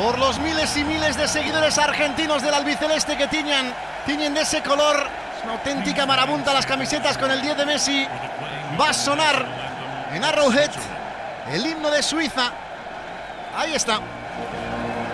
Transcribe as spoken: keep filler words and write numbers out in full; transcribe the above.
por los miles y miles de seguidores argentinos del albiceleste que tiñan, tiñen de ese color. Es una auténtica marabunta las camisetas con el diez de Messi. Va a sonar en Arrowhead el himno de Suiza. Ahí está.